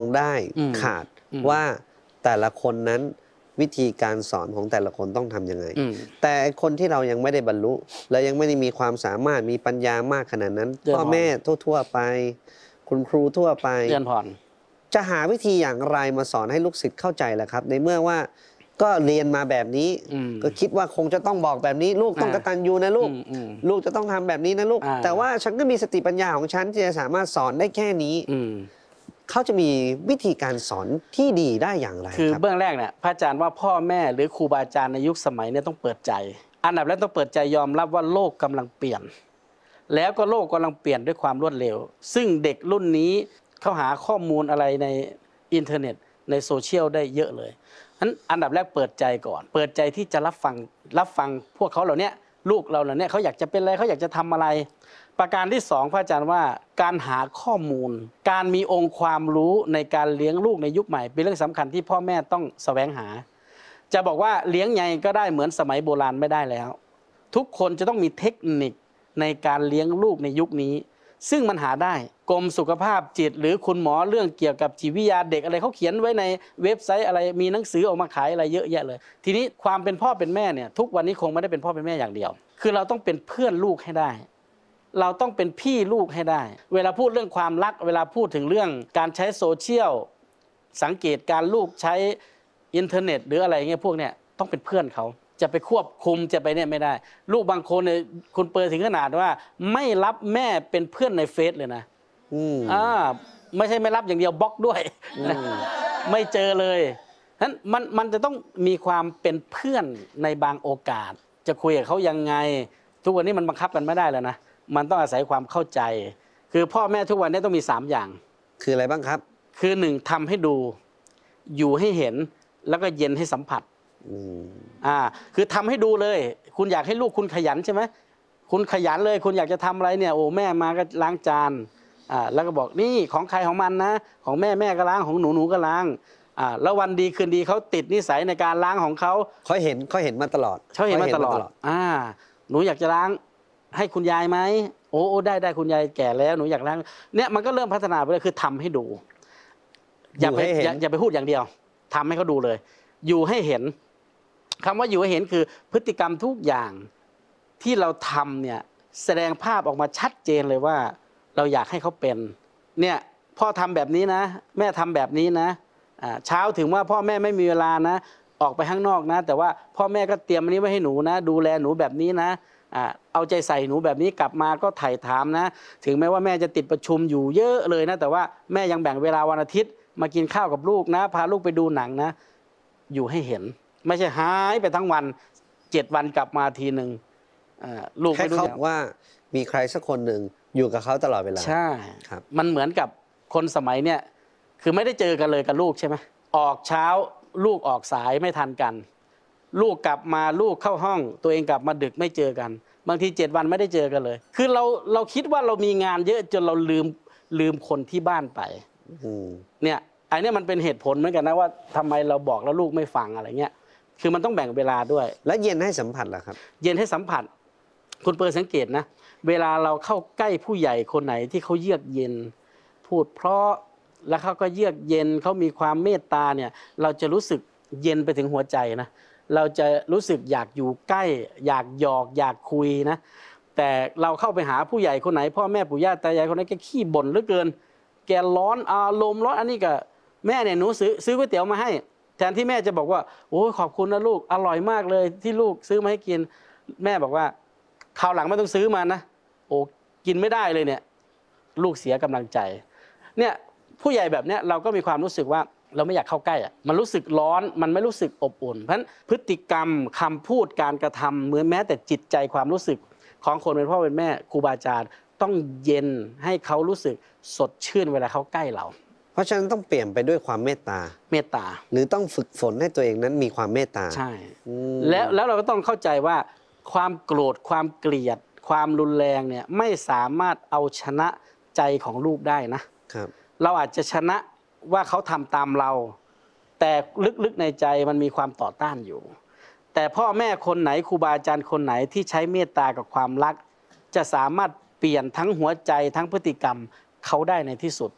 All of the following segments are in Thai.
ได้ขาดว่าแต่ละคนนั้นวิธีการสอนของแต่ละคนต้องทำยังไงแต่คนที่เรายังไม่ได้บรรลุและยังไม่ได้มีความสามารถมีปัญญามากขนาดนั้นพ่อแม่ทั่วไปคุณครูทั่วไปจะหาวิธีอย่างไรมาสอนให้ลูกศิษย์เข้าใจล่ะครับในเมื่อว่าก็เรียนมาแบบนี้ก็คิดว่าคงจะต้องบอกแบบนี้ลูกต้องกตัญญูนะลูกลูกจะต้องทำแบบนี้นะลูกแต่ว่าฉันก็มีสติปัญญาของฉันที่จะสามารถสอนได้แค่นี้เขาจะมีวิธีการสอนที่ดีได้อย่างไรคือเบื้องแรกเนี่ยพระอาจารย์ว่าพ่อแม่หรือครูบาอาจารย์ในยุคสมัยเนี่ยต้องเปิดใจอันดับแรกต้องเปิดใจยอมรับว่าโลกกำลังเปลี่ยนแล้วก็โลกกำลังเปลี่ยนด้วยความรวดเร็วซึ่งเด็กรุ่นนี้เขาหาข้อมูลอะไรในอินเทอร์เน็ตในโซเชียลได้เยอะเลยนั้นอันดับแรกเปิดใจก่อนเปิดใจที่จะรับฟังพวกเขาเหล่านี้ลูกเราเหล่านี้เขาอยากจะเป็นอะไรเขาอยากจะทำอะไรประการที่สองพระอาจารย์ว่าการหาข้อมูลการมีองค์ความรู้ในการเลี้ยงลูกในยุคใหม่เป็นเรื่องสำคัญที่พ่อแม่ต้องแสวงหาจะบอกว่าเลี้ยงไงก็ได้เหมือนสมัยโบราณไม่ได้แล้วทุกคนจะต้องมีเทคนิคในการเลี้ยงลูกในยุคนี้ซึ่งมันหาได้กรมสุขภาพจิตหรือคุณหมอเรื่องเกี่ยวกับจิตวิทยาเด็กอะไรเขาเขียนไว้ในเว็บไซต์อะไรมีหนังสือออกมาขายอะไรเยอะแยะเลยทีนี้ความเป็นพ่อเป็นแม่เนี่ยทุกวันนี้คงไม่ได้เป็นพ่อเป็นแม่อย่างเดียวคือเราต้องเป็นเพื่อนลูกให้ได้เราต้องเป็นพี่ลูกให้ได้เวลาพูดเรื่องความรักเวลาพูดถึงเรื่องการใช้โซเชียลสังเกตการลูกใช้อินเทอร์เน็ตหรืออะไรเงี้ยพวกเนี้ยต้องเป็นเพื่อนเขาจะไปควบคุมจะไปเนี่ยไม่ได้ลูกบางคนเนี่ยคุณเปิดถึงขนาดว่าไม่รับแม่เป็นเพื่อนในเฟซเลยนะไม่ใช่ไม่รับอย่างเดียวบล็อกด้วยไม่เจอเลยนั้นมันจะต้องมีความเป็นเพื่อนในบางโอกาสจะคุยกับเขายังไงทุกวันนี้มันบังคับกันไม่ได้แล้วนะมันต้องอาศัยความเข้าใจคือพ่อแม่ทุกวันนี้ต้องมี3อย่างคืออะไรบ้างครับคือ1ทำให้ดูอยู่ให้เห็นแล้วก็เย็นให้สัมผัสคือทำให้ดูเลยคุณอยากให้ลูกคุณขยันใช่ไหมคุณขยันเลยคุณอยากจะทำอะไรเนี่ยโอ้แม่มาก็ล้างจานแล้วก็บอกนี่ของใครของมันนะของแม่ก็ล้างของหนูก็ล้างแล้ววันดีคืนดีเขาติดนิสัยในการล้างของเขาเห็นมาตลอดเขาเห็นมาตลอดหนูอยากจะล้างให้คุณยายไหมโอ้ได้คุณยายแก่แล้วหนูอยากล้างเนี่ยมันก็เริ่มพัฒนาไปเลยคือทำให้ดูอย่าไปพูดอย่างเดียวทำให้เขาดูเลยอยู่ให้เห็นคำว่าอยู่ให้เห็นคือพฤติกรรมทุกอย่างที่เราทำเนี่ยแสดงภาพออกมาชัดเจนเลยว่าเราอยากให้เขาเป็นเนี่ยพ่อทำแบบนี้นะแม่ทำแบบนี้นะเช้าถึงว่าพ่อแม่ไม่มีเวลานะออกไปข้างนอกนะแต่ว่าพ่อแม่ก็เตรียมอันนี้ไว้ให้หนูนะดูแลหนูแบบนี้นะเอาใจใส่หนูแบบนี้กลับมาก็ไถ่ถามนะถึงแม้ว่าแม่จะติดประชุมอยู่เยอะเลยนะแต่ว่าแม่ยังแบ่งเวลาวันอาทิตย์มากินข้าวกับลูกนะพาลูกไปดูหนังนะอยู่ให้เห็นไม่ใช่หายไปทั้งวัน7 วันกลับมาทีหนึ่งลูกไม่รู้ว่ามีใครสักคนหนึ่งอยู่กับเขาตลอดเวลาใช่ครับมันเหมือนกับคนสมัยเนี่ยคือไม่ได้เจอกันเลยกับลูกใช่ไหมออกเช้าลูกออกสายไม่ทันกันลูกกลับมาลูกเข้าห้องตัวเองกลับมาดึกไม่เจอกันบางที7 วันไม่ได้เจอกันเลยคือเราคิดว่าเรามีงานเยอะจนเราลืมคนที่บ้านไปเนี่ยอันนี้มันเป็นเหตุผลเหมือนกันนะว่าทำไมเราบอกแล้วลูกไม่ฟังอะไรเงี้ยคือมันต้องแบ่งเวลาด้วยและเย็นให้สัมผัสล่ะครับเย็นให้สัมผัสคุณเปิดสังเกตนะเวลาเราเข้าใกล้ผู้ใหญ่คนไหนที่เขาเยือกเย็นพูดเพราะแล้วเขาก็เยือกเย็นเขามีความเมตตาเนี่ยเราจะรู้สึกเย็นไปถึงหัวใจนะเราจะรู้สึกอยากอยู่ใกล้อยากหยอกอยากคุยนะแต่เราเข้าไปหาผู้ใหญ่คนไหนพ่อแม่ปู่ย่าตายายคนนั้นแกขี้บ่นเหลือเกินแกร้อนอารมณ์ร้อนอันนี้ก็แม่เนี่ยหนูซื้อก๋วยเตี๋ยวมาให้แทนที่แม่จะบอกว่าโอ้ขอบคุณนะลูกอร่อยมากเลยที่ลูกซื้อมาให้กินแม่บอกว่าคราวหลังไม่ต้องซื้อมานะโอ้กินไม่ได้เลยเนี่ยลูกเสียกำลังใจเนี่ยผู้ใหญ่แบบเนี้ยเราก็มีความรู้สึกว่าเราไม่อยากเข้าใกล้มันรู้สึกร้อนมันไม่รู้สึกอบอุ่นเพราะฉะนั้นพฤติกรรมคำพูดการกระทำเหมือนแม้แต่จิตใจความรู้สึกของคนเป็นพ่อเป็นแม่ครูบาอาจารย์ต้องเย็นให้เขารู้สึกสดชื่นเวลาเขาใกล้เราเพราะฉะนั้นต้องเปลี่ยนไปด้วยความเมตตาหรือต้องฝึกฝนให้ตัวเองนั้นมีความเมตตาใช่แล้วเราก็ต้องเข้าใจว่าความโกรธความเกลียดความรุนแรงเนี่ยไม่สามารถเอาชนะใจของลูกได้นะครับเราอาจจะชนะว่าเขาทำตามเราแต่ลึกๆในใจมันมีความต่อต้านอยู่แต่พ่อแม่คนไหนครูบาอาจารย์คนไหนที่ใช้เมตตากับความรักจะสามารถเปลี่ยนทั้งหัวใจทั้งพฤติกรรมเขาได้ในที่สุด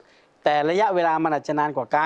แต่ระยะเวลามันอาจจะนานกว่ากัน